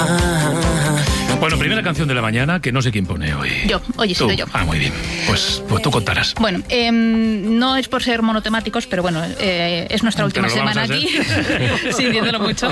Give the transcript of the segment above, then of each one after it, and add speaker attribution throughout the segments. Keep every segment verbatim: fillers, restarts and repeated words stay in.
Speaker 1: Bueno, primera canción de la mañana que no sé quién pone hoy.
Speaker 2: Yo, hoy he sido yo.
Speaker 1: Ah, muy bien. Pues, pues tú contarás.
Speaker 2: Bueno, eh, no es por ser monotemáticos, pero bueno, eh, es nuestra última semana aquí. Sí, entiéndolo mucho.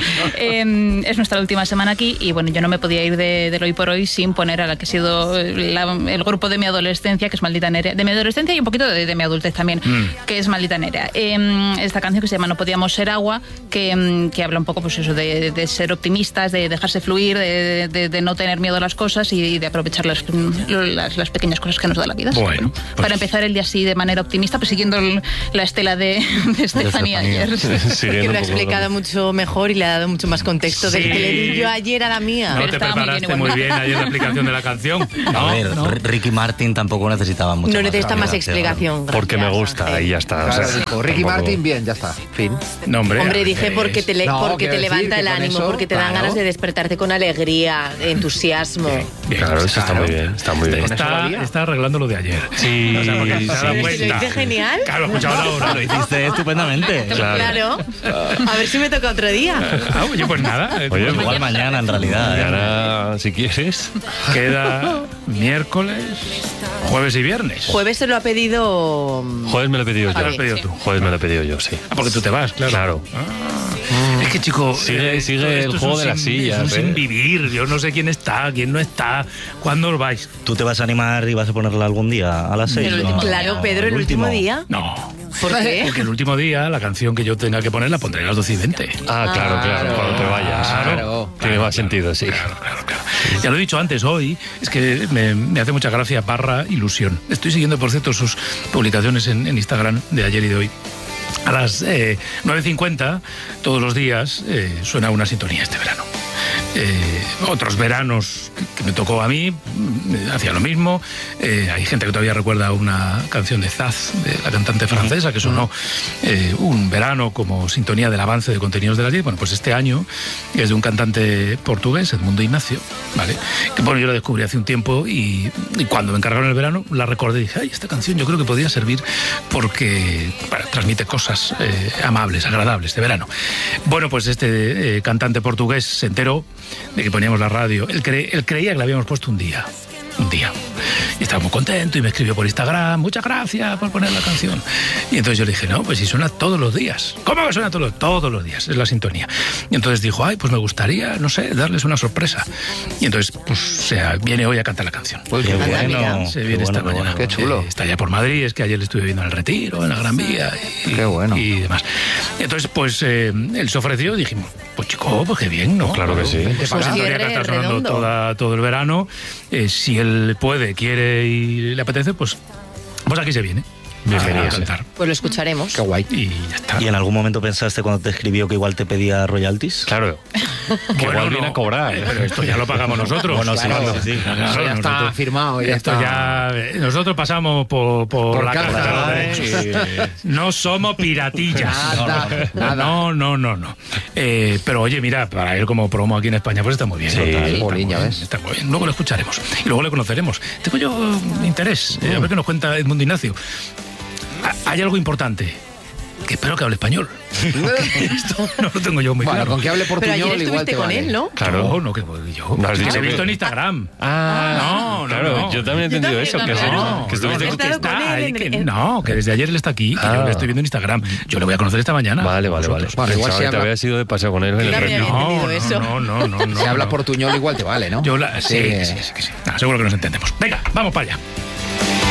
Speaker 2: Eh, es nuestra última semana aquí y bueno, yo no me podía ir de, del hoy por hoy sin poner a la que ha sido la, el grupo de mi adolescencia, que es Maldita Nerea. De mi adolescencia y un poquito de, de mi adultez también, mm. que es Maldita Nerea. Eh, esta canción que se llama No podíamos ser agua, que, que habla un poco pues eso de, de ser optimistas, de dejarse fluir, de, de, de no tener miedo a las cosas y de aprovechar las, las, las pequeñas cosas que nos da la vida.
Speaker 1: Bueno, pues,
Speaker 2: para empezar el día así de manera optimista, pues siguiendo el, la estela de, de Estefanía ayer.
Speaker 3: Porque lo ha explicado mucho mejor y le ha dado mucho más contexto sí. del que le di yo ayer a la mía.
Speaker 1: No
Speaker 2: Pero
Speaker 1: te preparaste muy bien, muy bien ayer la explicación de la canción.
Speaker 4: No, a ver,
Speaker 1: no.
Speaker 4: Ricky Martin tampoco necesitaba mucho.
Speaker 3: No necesita más, más explicación.
Speaker 5: Porque me gusta y ya está.
Speaker 6: Claro,
Speaker 5: o sea,
Speaker 6: dijo, Ricky
Speaker 5: tampoco...
Speaker 6: Martin, bien, ya está. Fin.
Speaker 1: No, hombre,
Speaker 3: hombre dije porque te, le,
Speaker 6: no,
Speaker 3: porque te levanta el ánimo, eso, porque te dan claro. ganas de despertarte con alegría, entusiasmo.
Speaker 1: Bien, bien,
Speaker 5: claro, eso está muy bien. Está muy bien.
Speaker 1: Está, está arreglando lo de ayer.
Speaker 5: Sí,
Speaker 1: o sea, porque
Speaker 5: sí,
Speaker 1: se ha dado
Speaker 5: sí.
Speaker 1: cuenta.
Speaker 3: ¿Lo hice genial?
Speaker 1: Claro, escuchado ahora.
Speaker 4: Lo hiciste estupendamente.
Speaker 3: Claro. claro. A ver si me toca otro día.
Speaker 1: Ah, oye, pues nada.
Speaker 4: Oye, igual mañana, mañana en realidad.
Speaker 5: Mañana, ¿eh? Si quieres.
Speaker 1: Queda miércoles, jueves y viernes.
Speaker 3: Jueves se lo ha pedido...
Speaker 5: Jueves me lo he pedido yo.
Speaker 1: Ah, lo has pedido tú.
Speaker 5: Jueves me lo he pedido yo, sí.
Speaker 1: Ah, porque tú te vas, claro.
Speaker 5: Claro.
Speaker 1: Ah. Es que, chico...
Speaker 5: Sigue, sigue
Speaker 1: esto,
Speaker 5: el
Speaker 1: esto
Speaker 5: juego de
Speaker 1: sin,
Speaker 5: las sillas.
Speaker 1: Es un
Speaker 5: ¿eh?
Speaker 1: sin vivir. Yo no sé quién está, quién no está. ¿Cuándo os vais?
Speaker 4: ¿Tú te vas a animar y vas a ponerla algún día a las seis?
Speaker 2: ¿No?
Speaker 3: Claro, Pedro, el, el último, último día.
Speaker 1: No.
Speaker 3: ¿Por qué?
Speaker 1: Porque el último día, la canción que yo tenga que poner la pondré a las doce y veinte.
Speaker 5: Ah, claro, claro, claro, cuando te vayas.
Speaker 1: Claro,
Speaker 5: Tiene
Speaker 1: claro,
Speaker 5: más
Speaker 1: claro,
Speaker 5: sentido, sí.
Speaker 1: Claro, claro, claro. Ya lo he dicho antes, hoy, es que me, me hace mucha gracia barra ilusión. Estoy siguiendo, por cierto, sus publicaciones en, en Instagram de ayer y de hoy. A las eh, nueve cincuenta, todos los días, eh, suena una sintonía este verano. Eh, otros veranos que, que me tocó a mí eh, hacía lo mismo. Eh, hay gente que todavía recuerda una canción de Zaz, de la cantante francesa, que sonó eh, un verano como sintonía del avance de contenidos de la diez. Bueno, pues este año es de un cantante portugués, Edmundo Ignacio, ¿vale? Que bueno, yo la descubrí hace un tiempo y, y cuando me encargaron el verano la recordé y dije, ay, esta canción yo creo que podría servir porque bueno, transmite cosas eh, amables, agradables de verano. Bueno, pues este eh, cantante portugués se enteró de que poníamos la radio. Él, cre él creía que la habíamos puesto un día. Un día. Y estaba muy contento y me escribió por Instagram, muchas gracias por poner la canción. Y entonces yo le dije, no, pues si suena todos los días. ¿Cómo que suena todos los, todos los días? Es la sintonía. Y entonces dijo, ay, pues me gustaría, no sé, darles una sorpresa. Y entonces, pues, o sea, viene hoy a cantar la canción.
Speaker 6: Pues qué
Speaker 4: bueno.
Speaker 1: Se viene esta
Speaker 4: bueno,
Speaker 1: mañana.
Speaker 6: Qué chulo.
Speaker 1: Eh, está ya por Madrid, es que ayer le estuve viendo en el Retiro, en la Gran Vía. Y,
Speaker 6: qué bueno.
Speaker 1: Y demás. Entonces, pues, eh, él se ofreció y dijimos, pues chico, pues qué bien, ¿no?
Speaker 5: Pues claro que sí.
Speaker 1: Pues
Speaker 3: Pues
Speaker 1: historia que está sonando toda, todo el verano. Eh, si él puede, quiere y le apetece, pues, pues aquí se viene.
Speaker 5: Bienvenido.
Speaker 1: A cantar.
Speaker 3: Pues lo escucharemos.
Speaker 6: Qué guay.
Speaker 1: Y ya está.
Speaker 4: ¿Y en algún momento pensaste cuando te escribió que igual te pedía royalties?
Speaker 5: Claro. Que igual viene a cobrar.
Speaker 1: Eh, Pero esto ya lo pagamos nosotros.
Speaker 4: Bueno, sí,
Speaker 6: Claro.
Speaker 4: sí, sí.
Speaker 1: Claro,
Speaker 6: Eso ya está
Speaker 1: nosotros-
Speaker 6: firmado. Ya
Speaker 1: Esto
Speaker 6: está.
Speaker 1: ya... Nosotros pasamos por, por,
Speaker 6: Por
Speaker 1: la
Speaker 6: caja,
Speaker 1: caja de los
Speaker 6: ¿eh?
Speaker 1: derechos. No somos piratillas.
Speaker 6: Nada, nada.
Speaker 1: No, no, no, no. Eh, pero oye, mira, para él como promo aquí en España, pues está muy bien.
Speaker 5: Sí,
Speaker 1: Total, está,
Speaker 6: jolín,
Speaker 1: muy
Speaker 6: ya
Speaker 1: bien,
Speaker 6: ves.
Speaker 1: está muy bien. Luego lo escucharemos. Y luego le conoceremos. Tengo yo interés. eh, a ver qué nos cuenta Edmundo Ignacio. Ha- Hay algo importante. Que espero que hable español. Esto no lo tengo yo muy
Speaker 6: Bueno,
Speaker 1: claro.
Speaker 6: con que hable
Speaker 3: Pero
Speaker 6: portuñol
Speaker 3: ayer
Speaker 6: igual
Speaker 3: estuviste
Speaker 6: te
Speaker 3: con
Speaker 6: vale.
Speaker 3: él, ¿no?
Speaker 5: Claro.
Speaker 1: No, no, que yo.
Speaker 5: No has
Speaker 1: Lo
Speaker 5: dicho
Speaker 1: he
Speaker 5: que-
Speaker 1: visto en Instagram.
Speaker 5: Ah,
Speaker 1: No, no,
Speaker 5: claro.
Speaker 1: no.
Speaker 5: Yo también he entendido
Speaker 3: Yo
Speaker 5: eso.
Speaker 3: también,
Speaker 5: Que,
Speaker 3: no,
Speaker 5: has-
Speaker 1: No,
Speaker 5: que estuviste
Speaker 1: no,
Speaker 3: He
Speaker 1: que
Speaker 3: estado con
Speaker 1: está
Speaker 3: él
Speaker 1: ahí,
Speaker 3: en-
Speaker 1: que-
Speaker 3: en-
Speaker 1: no, que desde ayer él está aquí, que
Speaker 5: Ah.
Speaker 1: yo le estoy viendo en Instagram. Yo le voy a conocer esta mañana.
Speaker 5: Vale, vale, vale.
Speaker 1: Vosotros.
Speaker 6: Bueno, igual
Speaker 5: Pensaba
Speaker 6: si
Speaker 5: que te
Speaker 6: habla-
Speaker 5: habías ido de paseo con él en el
Speaker 3: También
Speaker 5: retiro.
Speaker 3: había
Speaker 1: No,
Speaker 3: entendido
Speaker 1: no,
Speaker 3: eso.
Speaker 1: no, no, no.
Speaker 6: Si habla
Speaker 1: no.
Speaker 6: portuñol igual te vale, ¿no?
Speaker 1: Yo la, sí,
Speaker 6: Sí.
Speaker 1: sí, sí, sí, sí. Nada, seguro que nos entendemos. Venga, vamos para allá.